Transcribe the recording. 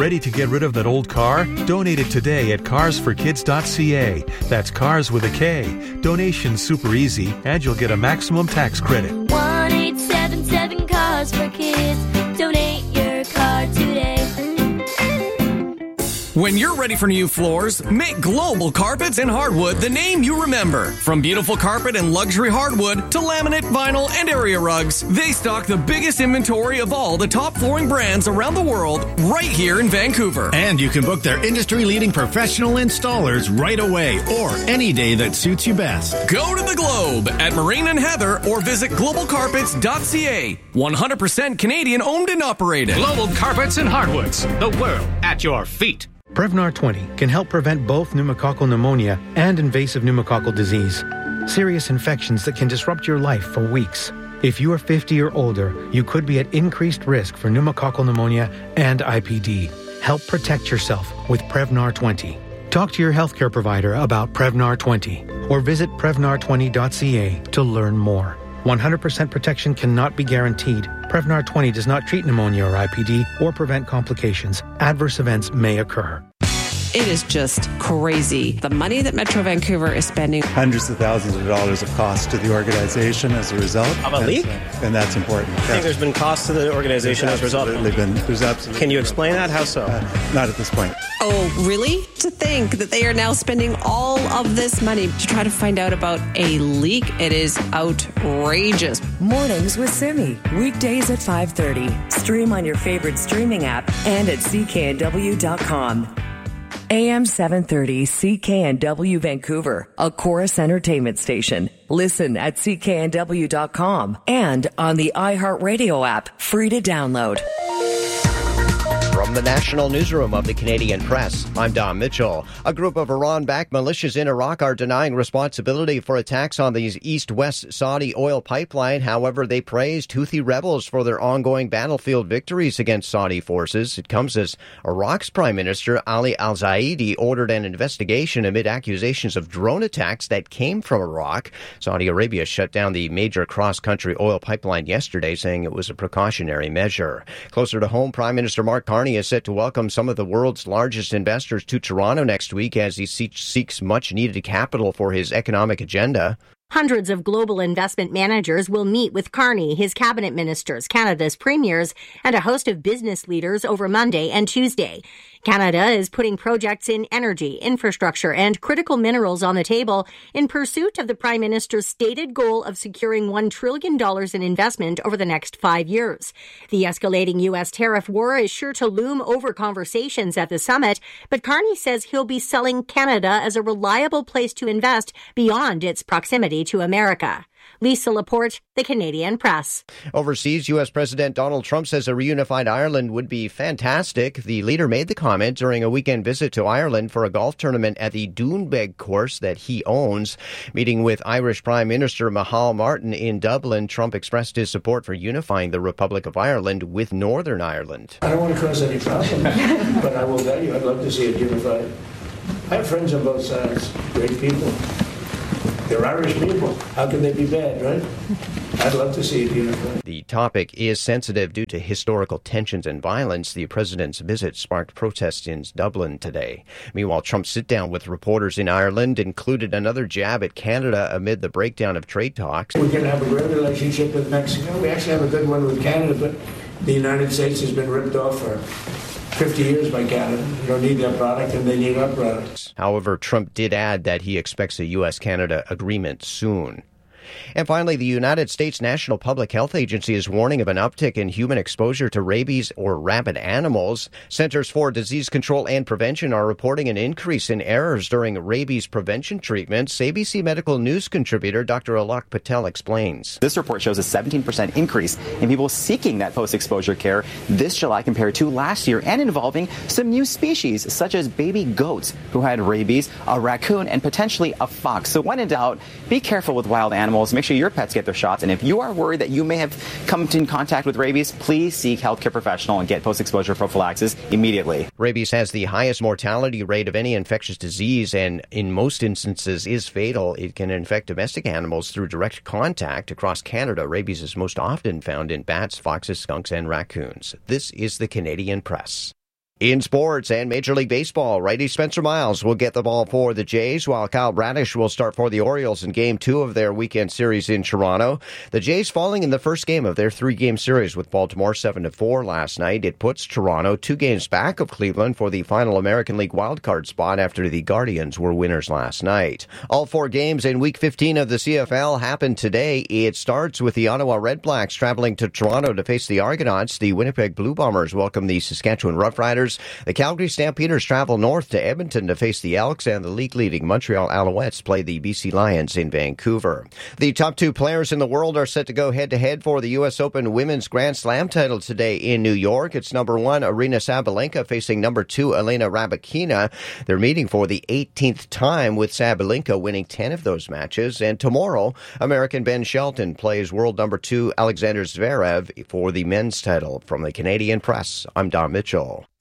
Ready to get rid of that old car? Donate it today at carsforkids.ca. That's cars with a K. Donation's super easy, and you'll get a maximum tax credit. 1-877 Cars for Kids. Donate your car today. When you're ready for new floors, make Global Carpets and Hardwood the name you remember. From beautiful carpet and luxury hardwood to laminate, vinyl, and area rugs, they stock the biggest inventory of all the top flooring brands around the world right here in Vancouver. And you can book their industry-leading professional installers right away or any day that suits you best. Go to the Globe at Marine and Heather or visit globalcarpets.ca. 100% Canadian owned and operated. Global Carpets and Hardwoods, the world at your feet. Prevnar 20 can help prevent both pneumococcal pneumonia and invasive pneumococcal disease, serious infections that can disrupt your life for weeks. If you are 50 or older, you could be at increased risk for pneumococcal pneumonia and IPD. Help protect yourself with Prevnar 20. Talk to your healthcare provider about Prevnar 20 or visit Prevnar20.ca to learn more. 100% protection cannot be guaranteed. Prevnar 20 does not treat pneumonia or IPD or prevent complications. Adverse events may occur. It is just crazy. The money that Metro Vancouver is spending. Hundreds of thousands of dollars of cost to the organization as a result. Of a leak? And that's important. I think there's been cost to the organization as a result. There's absolutely. Can you explain that? How so? Not at this point. Oh, really? To think that they are now spending all of this money to try to find out about a leak. It is outrageous. Mornings with Simi. Weekdays at 5:30. Stream on your favorite streaming app and at cknw.com. AM 730 CKNW Vancouver, a Chorus Entertainment station. Listen at cknw.com and on the iHeartRadio app, free to download. From the National Newsroom of the Canadian Press, I'm Don Mitchell. A group of Iran-backed militias in Iraq are denying responsibility for attacks on the east-west Saudi oil pipeline. However, they praised Houthi rebels for their ongoing battlefield victories against Saudi forces. It comes as Iraq's Prime Minister Ali al-Zaidi ordered an investigation amid accusations of drone attacks that came from Iraq. Saudi Arabia shut down the major cross-country oil pipeline yesterday, saying it was a precautionary measure. Closer to home, Prime Minister Mark Carney is set to welcome some of the world's largest investors to Toronto next week as he seeks much-needed capital for his economic agenda. Hundreds of global investment managers will meet with Carney, his cabinet ministers, Canada's premiers, and a host of business leaders over Monday and Tuesday. Canada is putting projects in energy, infrastructure, and critical minerals on the table in pursuit of the Prime Minister's stated goal of securing $1 trillion in investment over the next 5 years. The escalating U.S. tariff war is sure to loom over conversations at the summit, but Carney says he'll be selling Canada as a reliable place to invest beyond its proximity to America. Lisa Laporte, The Canadian Press. Overseas, U.S. President Donald Trump says a reunified Ireland would be fantastic. The leader made the comment during a weekend visit to Ireland for a golf tournament at the Doonbeg course that he owns. Meeting with Irish Prime Minister Micheál Martin in Dublin, Trump expressed his support for unifying the Republic of Ireland with Northern Ireland. I don't want to cause any problems, but I will tell you, I'd love to see it unified. I have friends on both sides, great people. They're Irish people. How can they be bad, right? I'd love to see it unified. The topic is sensitive due to historical tensions and violence. The president's visit sparked protests in Dublin today. Meanwhile, Trump's sit-down with reporters in Ireland included another jab at Canada amid the breakdown of trade talks. We're going to have a great relationship with Mexico. We actually have a good one with Canada, but the United States has been ripped off for 50 years by Canada. You don't need that product, and they need our products. However, Trump did add that he expects a U.S.-Canada agreement soon. And finally, the United States National Public Health Agency is warning of an uptick in human exposure to rabies or rabid animals. Centers for Disease Control and Prevention are reporting an increase in errors during rabies prevention treatments. ABC Medical News contributor Dr. Alok Patel explains. This report shows a 17% increase in people seeking that post-exposure care this July compared to last year, and involving some new species such as baby goats who had rabies, a raccoon, and potentially a fox. So when in doubt, be careful with wild animals. Make sure your pets get their shots. And if you are worried that you may have come in contact with rabies, please seek healthcare professional and get post-exposure prophylaxis immediately. Rabies has the highest mortality rate of any infectious disease and in most instances is fatal. It can infect domestic animals through direct contact. Across Canada, rabies is most often found in bats, foxes, skunks, and raccoons. This is the Canadian Press. In sports and Major League Baseball, righty Spencer Miles will get the ball for the Jays, while Kyle Bradish will start for the Orioles in Game 2 of their weekend series in Toronto. The Jays falling in the first game of their 3-game series with Baltimore 7-4 last night. It puts Toronto 2 games back of Cleveland for the final American League wildcard spot after the Guardians were winners last night. All 4 games in Week 15 of the CFL happened today. It starts with the Ottawa Red Blacks traveling to Toronto to face the Argonauts. The Winnipeg Blue Bombers welcome the Saskatchewan Roughriders. The Calgary Stampeders travel north to Edmonton to face the Elks, and the league-leading Montreal Alouettes play the BC Lions in Vancouver. The top 2 players in the world are set to go head-to-head for the U.S. Open Women's Grand Slam title today in New York. It's number 1, Aryna Sabalenka, facing number 2, Elena Rybakina. They're meeting for the 18th time, with Sabalenka winning 10 of those matches. And tomorrow, American Ben Shelton plays world number 2, Alexander Zverev, for the men's title. From the Canadian Press, I'm Don Mitchell.